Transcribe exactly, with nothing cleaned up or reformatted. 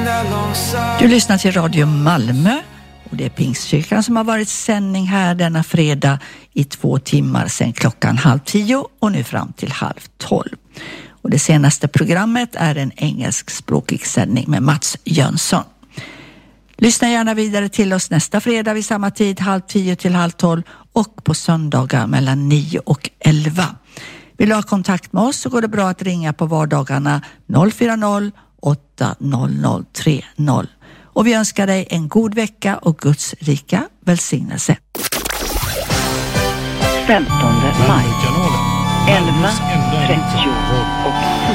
Du lyssnar till Radio Malmö och det är Pingstkyrkan som har varit sändning här denna fredag i två timmar sedan klockan halv tio och nu fram till halv tolv. Och det senaste programmet är en engelskspråkig sändning med Mats Jönsson. Lyssna gärna vidare till oss nästa fredag vid samma tid, halv tio till halv tolv och på söndagar mellan nio och elva. Vill du ha kontakt med oss så går det bra att ringa på vardagarna noll fyra noll åtta noll noll tre noll. Och vi önskar dig en god vecka och Guds rika välsignelse. femtonde maj elva trettio och